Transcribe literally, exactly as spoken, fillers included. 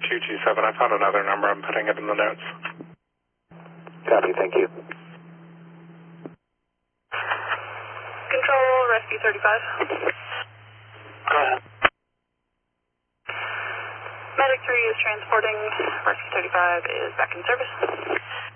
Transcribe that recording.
two two seven. I found another number. I'm putting it in the notes. Copy, thank you. Control, Rescue thirty-five. Go ahead. Medic three is transporting, Rescue thirty-five is back in service.